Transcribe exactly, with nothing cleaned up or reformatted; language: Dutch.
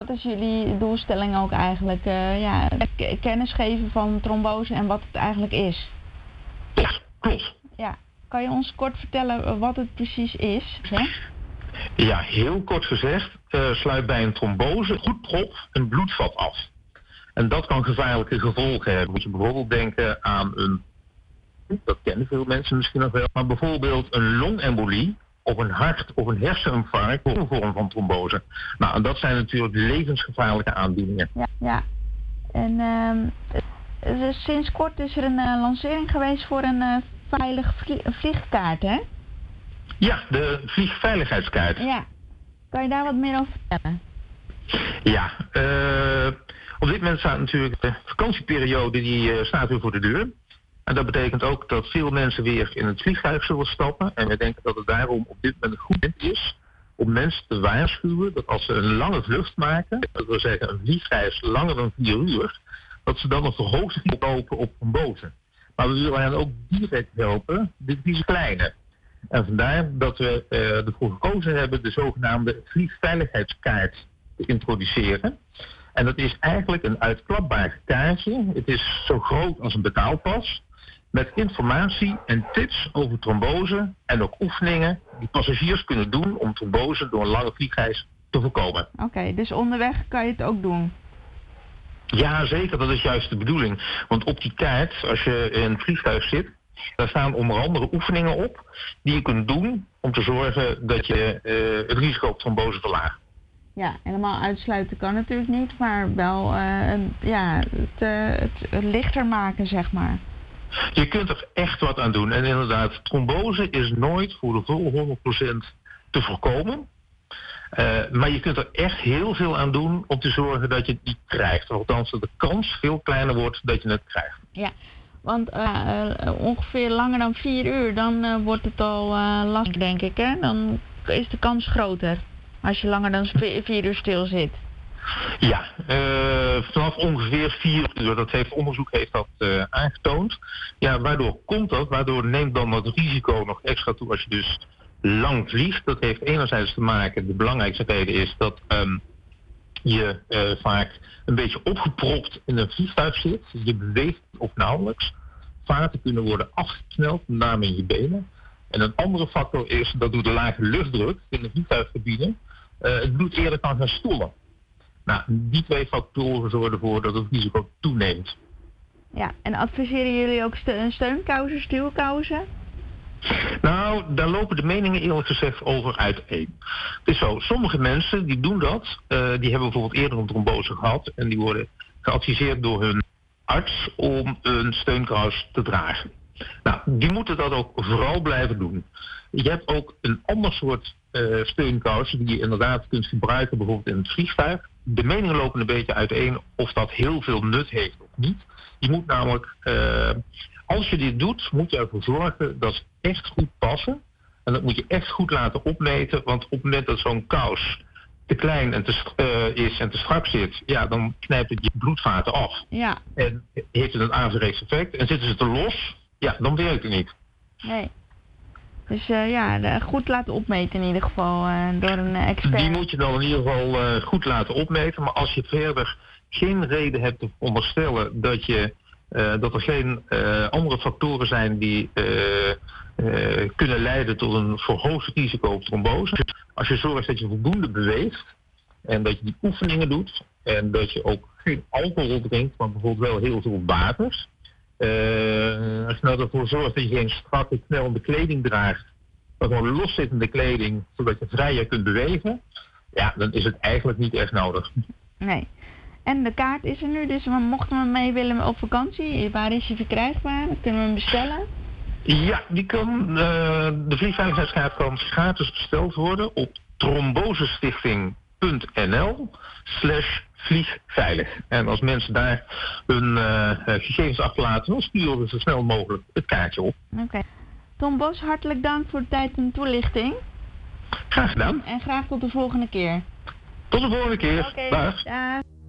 dat is jullie doelstelling ook eigenlijk? Uh, ja, k- kennis geven van trombose en wat het eigenlijk is. Ja, klopt. Ja. Kan je ons kort vertellen wat het precies is? Hè? Ja, heel kort gezegd, uh, sluit bij een trombose goed prop een bloedvat af. En dat kan gevaarlijke gevolgen hebben. Moet je bijvoorbeeld denken aan een, dat kennen veel mensen misschien nog wel, maar bijvoorbeeld een longembolie of een hart- of een herseninfarct of een vorm van trombose. Nou, en dat zijn natuurlijk levensgevaarlijke aandoeningen. Ja, ja. En uh, dus sinds kort is er een uh, lancering geweest voor een uh, veilige vlie- vliegkaart, hè? Ja, de vliegveiligheidskaart. Ja. Kan je daar wat meer over vertellen? Ja, uh, op dit moment staat natuurlijk de vakantieperiode, die uh, staat weer voor de deur. En dat betekent ook dat veel mensen weer in het vliegtuig zullen stappen. En we denken dat het daarom op dit moment een goed moment is om mensen te waarschuwen dat als ze een lange vlucht maken, dat wil zeggen een vliegreis langer dan vier uur, dat ze dan een verhoogd kopen op trombose. Maar we willen hen ook direct helpen, die kleine. En vandaar dat we uh, ervoor gekozen hebben de zogenaamde vliegveiligheidskaart te introduceren. En dat is eigenlijk een uitklapbaar kaartje. Het is zo groot als een betaalpas. Met informatie en tips over trombose en ook oefeningen die passagiers kunnen doen om trombose door een lange vliegreis te voorkomen. Oké, okay, dus onderweg kan je het ook doen? Ja, zeker. Dat is juist de bedoeling. Want op die kaart, als je in het vliegtuig zit, daar staan onder andere oefeningen op die je kunt doen om te zorgen dat je uh, het risico op trombose verlaagt. Ja, helemaal uitsluiten kan natuurlijk niet, maar wel uh, ja, het, uh, het, het lichter maken, zeg maar. Je kunt er echt wat aan doen. En inderdaad, trombose is nooit voor de volle honderd procent te voorkomen. Uh, maar je kunt er echt heel veel aan doen om te zorgen dat je het niet krijgt. Althans, dat de kans veel kleiner wordt dat je het krijgt. Ja, want uh, uh, ongeveer langer dan vier uur, dan uh, wordt het al uh, lastig, denk ik, hè? Dan is de kans groter als je langer dan vier uur stil zit. Ja, uh, vanaf ongeveer vier uur, dat heeft onderzoek heeft dat uh, aangetoond. Ja, waardoor komt dat? Waardoor neemt dan dat risico nog extra toe als je dus lang vliegt? Dat heeft enerzijds te maken, de belangrijkste reden is dat um, je uh, vaak een beetje opgepropt in een vliegtuig zit. Je beweegt of nauwelijks. Vaten kunnen worden afgesneld, met name in je benen. En een andere factor is dat door de lage luchtdruk in de vliegtuigcabine uh, het bloed eerder kan gaan stollen. Nou, die twee factoren zorgen ervoor dat het risico toeneemt. Ja, en adviseren jullie ook steunkousen, stuwkousen? Nou, daar lopen de meningen eerlijk gezegd over uiteen. Het is zo, sommige mensen die doen dat, uh, die hebben bijvoorbeeld eerder een trombose gehad en die worden geadviseerd door hun arts om een steunkous te dragen. Nou, die moeten dat ook vooral blijven doen. Je hebt ook een ander soort uh, steunkous die je inderdaad kunt gebruiken, bijvoorbeeld in het vliegtuig. De meningen lopen een beetje uiteen of dat heel veel nut heeft of niet. Je moet namelijk, uh, als je dit doet, moet je ervoor zorgen dat ze echt goed passen. En dat moet je echt goed laten opmeten, want op het moment dat zo'n kous te klein en te, uh, is en te strak zit, ja, dan knijpt het je bloedvaten af. Ja. En heeft het een averechts effect. En zitten ze te los, ja, dan werkt het niet. Nee. Dus uh, ja, goed laten opmeten in ieder geval uh, door een expert. Die moet je dan in ieder geval uh, goed laten opmeten. Maar als je verder geen reden hebt te onderstellen dat, je, uh, dat er geen uh, andere factoren zijn die uh, uh, kunnen leiden tot een verhoogd risico op trombose. Als je zorgt dat je voldoende beweegt en dat je die oefeningen doet en dat je ook geen alcohol drinkt, maar bijvoorbeeld wel heel veel water. Uh, als je nou ervoor zorgt dat je geen strakke, knellende kleding draagt, maar gewoon loszittende kleding, zodat je vrijer kunt bewegen, ja, dan is het eigenlijk niet echt nodig. Nee. En de kaart is er nu, dus we mochten we mee willen op vakantie. Waar is die verkrijgbaar? Kunnen we hem bestellen? Ja, die kan, uh, de vliegveiligheidskaart kan gratis besteld worden op trombosestichting.nl slash vliegveilig. En als mensen daar hun uh, gegevens achterlaten, dan sturen we zo snel mogelijk het kaartje op. Oké. Okay. Tom Bos, hartelijk dank voor de tijd en toelichting. Graag gedaan. En graag tot de volgende keer. Tot de volgende keer. Okay, dag. dag.